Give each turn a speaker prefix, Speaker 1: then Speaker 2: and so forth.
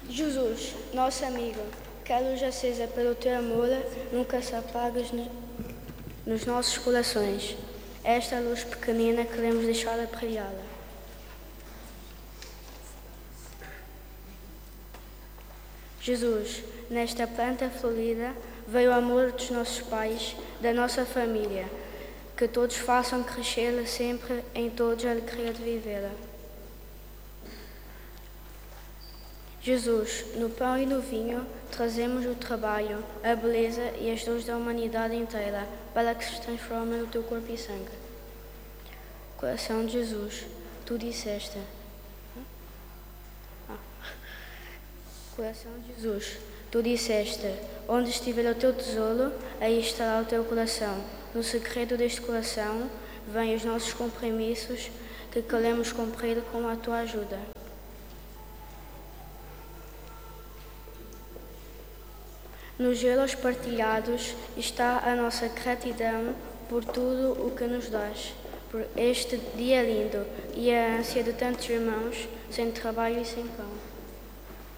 Speaker 1: Jesus, nosso amigo, que a luz acesa pelo teu amor nunca se apague nos nossos corações. Esta luz pequenina queremos deixá-la brilhá-la. Jesus, nesta planta florida, veio o amor dos nossos pais, da nossa família, que todos façam crescer sempre em todos a alegria de vivê-la. Jesus, no pão e no vinho, trazemos o trabalho, a beleza e as dores da humanidade inteira, para que se transformem no teu corpo e sangue. Coração de Jesus, tu disseste. Coração de Jesus, tu disseste, onde estiver o teu tesouro, aí estará o teu coração. No segredo deste coração, vêm os nossos compromissos que queremos cumprir com a tua ajuda. Nos euros partilhados está a nossa gratidão por tudo o que nos dás, por este dia lindo e a ânsia de tantos irmãos sem trabalho e sem pão.